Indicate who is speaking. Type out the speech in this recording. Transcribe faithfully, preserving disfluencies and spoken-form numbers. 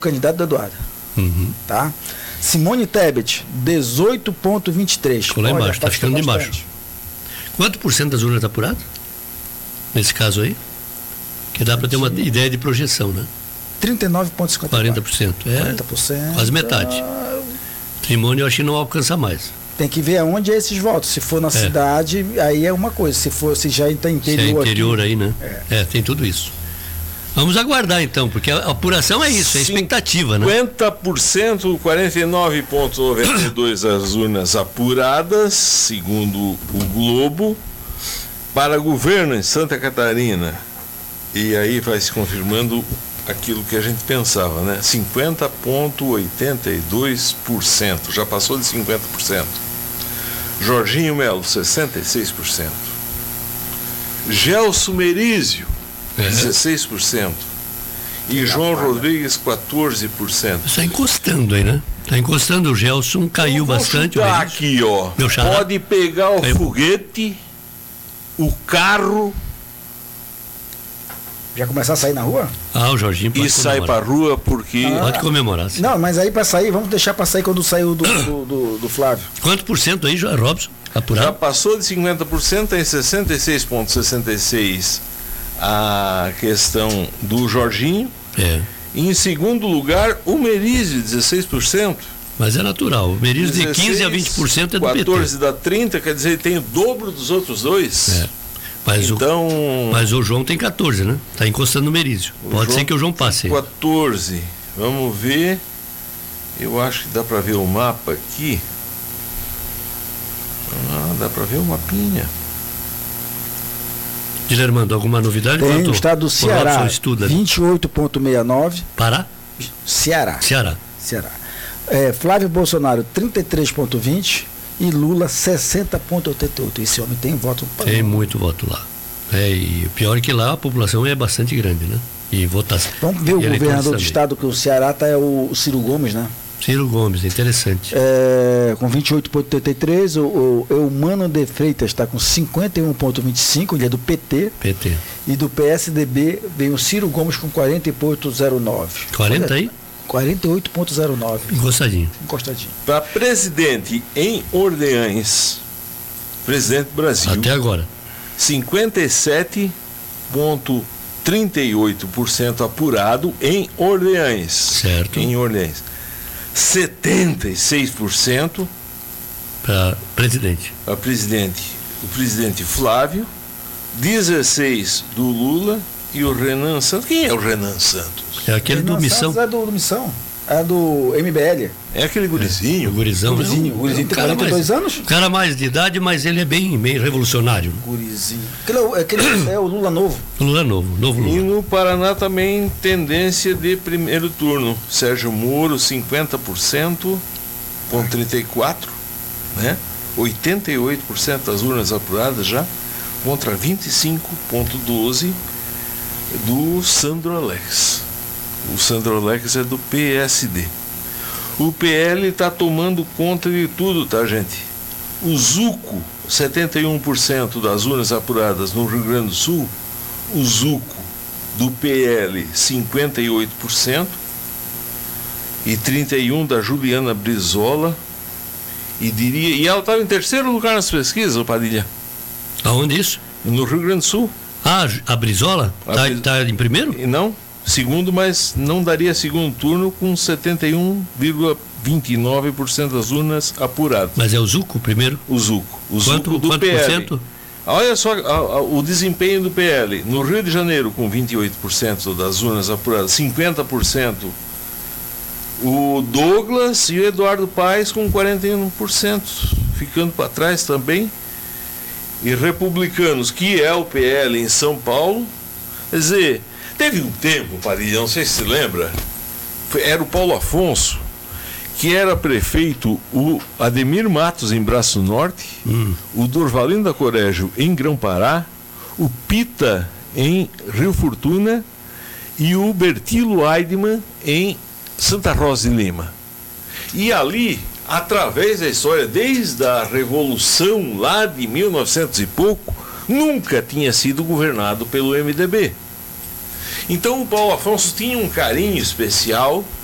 Speaker 1: candidato do Eduardo.
Speaker 2: Uhum.
Speaker 1: Tá? Simone Tebet, dezoito vírgula vinte e três.
Speaker 2: Ficou lá embaixo, está ficando
Speaker 1: bastante.
Speaker 2: embaixo. Quanto por cento das urnas apuradas? Nesse caso aí? Que dá para ter uma ideia de projeção, né?
Speaker 1: trinta e nove vírgula cinquenta e quatro.
Speaker 2: quarenta por cento. É,
Speaker 1: quarenta por cento.
Speaker 2: quase metade. Trimônio eu acho que não alcança mais.
Speaker 1: Tem que ver aonde é esses votos. Se for na é. cidade, aí é uma coisa. Se for, se já está interior.
Speaker 2: Se é interior
Speaker 1: aqui,
Speaker 2: aí, né? É. é, tem tudo isso. Vamos aguardar então, porque a apuração é isso, é expectativa, né?
Speaker 3: cinquenta por cento, quarenta e nove vírgula noventa e dois as urnas apuradas, segundo o Globo, para governo em Santa Catarina. E aí vai se confirmando aquilo que a gente pensava, né? cinquenta vírgula oitenta e dois por cento, já passou de cinquenta por cento. Jorginho Melo, sessenta e seis por cento. Gelson Merizio,
Speaker 2: é.
Speaker 3: dezesseis por cento. E João Rodrigues, quatorze por cento.
Speaker 2: Está encostando aí, né? Está encostando. O Gelson caiu bastante.
Speaker 3: Tá aqui, ó. Pode pegar o caiu. foguete, o carro.
Speaker 1: Já começar a sair na rua?
Speaker 2: Ah, o Jorginho pode
Speaker 3: E sai para a rua porque...
Speaker 2: Ah, pode comemorar. Sim.
Speaker 1: Não, mas aí para sair, vamos deixar para sair quando saiu do, do, do, do Flávio.
Speaker 2: Quanto por cento aí, Robson? Apurado?
Speaker 3: Já passou de cinquenta por cento, em sessenta e seis vírgula sessenta e seis por cento a questão do Jorginho.
Speaker 2: É.
Speaker 3: E em segundo lugar, o Merizio, dezesseis por cento.
Speaker 2: Mas é natural. O Merizio de quinze a vinte por cento é do
Speaker 3: quatorze por cento dá trinta por cento, quer dizer, tem o dobro dos outros dois.
Speaker 2: É. Mas,
Speaker 3: então,
Speaker 2: o, mas o João tem quatorze, né? Está encostando no Merizio. Pode João ser que o João passe.
Speaker 3: quatorze. Vamos ver. Eu acho que dá para ver o mapa aqui. Ah, dá para ver o mapinha.
Speaker 2: Guilhermando, alguma novidade?
Speaker 1: Tem
Speaker 2: Quanto
Speaker 1: o estado do Ceará, vinte e oito vírgula sessenta e nove.
Speaker 2: Pará?
Speaker 1: Ceará.
Speaker 2: Ceará.
Speaker 1: Ceará. É, Flávio Bolsonaro, trinta e três vírgula vinte. E Lula, sessenta vírgula oitenta e oito. Esse homem tem voto.
Speaker 2: Tem muito voto lá. É, e o pior é que lá a população é bastante grande, né? E votação.
Speaker 1: Vamos ver o governador do estado que o Ceará tá, é o, o Ciro Gomes, né?
Speaker 2: Ciro Gomes, interessante.
Speaker 1: É, com vinte e oito vírgula oitenta e três, o, o Eumano de Freitas está com cinquenta e um vírgula vinte e cinco, ele é do P T.
Speaker 2: P T.
Speaker 1: E do P S D B vem o Ciro Gomes com quarenta e oito vírgula zero nove.
Speaker 2: quarenta aí?
Speaker 1: quarenta e oito vírgula zero nove.
Speaker 2: Encostadinho.
Speaker 1: Encostadinho.
Speaker 3: Para presidente em Orleans, presidente do Brasil.
Speaker 2: Até agora.
Speaker 3: cinquenta e sete vírgula trinta e oito por cento apurado em Orleans.
Speaker 2: Certo.
Speaker 3: Em Orleans. setenta e seis por cento
Speaker 2: para presidente.
Speaker 3: Para presidente. O presidente Flávio, dezesseis por cento do Lula e o Renan Santos. Quem é o Renan Santos?
Speaker 2: É aquele
Speaker 1: Renan
Speaker 2: do Missão.
Speaker 1: Santos é do, do Missão. É do M B L.
Speaker 3: É aquele gurizinho.
Speaker 2: É, o gurizão.
Speaker 1: O gurizinho. O gurizinho tem quarenta e dois
Speaker 2: mais,
Speaker 1: anos?
Speaker 2: O cara mais de idade, mas ele é bem, bem revolucionário.
Speaker 1: Gurizinho. Aquele, é, aquele é o Lula novo.
Speaker 2: O Lula novo, novo Lula.
Speaker 3: E no Paraná também tendência de primeiro turno. Sérgio Moro, cinquenta por cento com trinta e quatro, né? oitenta e oito por cento das urnas apuradas já, contra vinte e cinco vírgula doze do Sandro Alex. O Sandro Alex é do P S D. O P L está tomando conta de tudo, tá, gente? O Zuco, setenta e um por cento das urnas apuradas no Rio Grande do Sul. O Zuco do P L, cinquenta e oito por cento. E trinta e um por cento da Juliana Brizola. E diria, e ela estava em terceiro lugar nas pesquisas, o Padilha.
Speaker 2: Aonde isso?
Speaker 3: No Rio Grande do Sul.
Speaker 2: Ah, a Brizola? Está
Speaker 3: Bris...
Speaker 2: tá em primeiro?
Speaker 3: Não, segundo, mas não daria segundo turno com setenta e um vírgula vinte e nove por cento das urnas apuradas.
Speaker 2: Mas é o Zuco primeiro?
Speaker 3: O Zuco. O
Speaker 2: quanto,
Speaker 3: Zuco do
Speaker 2: quanto
Speaker 3: P L.
Speaker 2: Por cento?
Speaker 3: Olha só a, a, o desempenho do P L. No Rio de Janeiro, com vinte e oito por cento das urnas apuradas, cinquenta por cento o Douglas e o Eduardo Paes com quarenta e um por cento, ficando para trás também. E republicanos, que é o P L em São Paulo, quer dizer, teve um tempo, Padilha, não sei se se lembra, era o Paulo Afonso, que era prefeito, o Ademir Matos em Braço Norte, hum. o Dorvalino da Corégio em Grão-Pará, o Pita em Rio Fortuna e o Bertilo Aidman em Santa Rosa de Lima. E ali, através da história, desde a Revolução lá de mil e novecentos e pouco, nunca tinha sido governado pelo M D B. Então o Paulo Afonso tinha um carinho especial